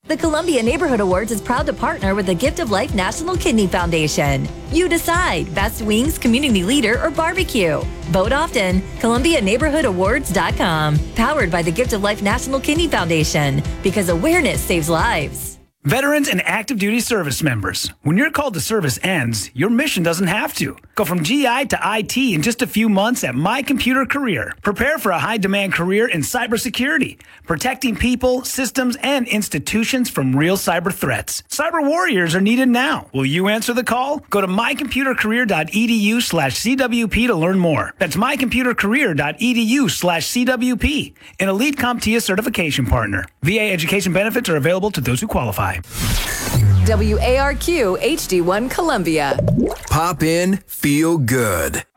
The Columbia Neighborhood Awards is proud to partner with the Gift of Life National Kidney Foundation. You decide, best wings, community leader, or barbecue. Vote often. ColumbiaNeighborhoodAwards.com. Powered by the Gift of Life National Kidney Foundation. Because awareness saves lives. Veterans and active duty service members, when your call to service ends, your mission doesn't have to. Go from GI to IT in just a few months at My Computer Career. Prepare for a high-demand career in cybersecurity, protecting people, systems, and institutions from real cyber threats. Cyber warriors are needed now. Will you answer the call? Go to mycomputercareer.edu/CWP to learn more. That's mycomputercareer.edu/CWP, an elite CompTIA certification partner. VA education benefits are available to those who qualify. WARQ HD1 Columbia. Pop in, feel good.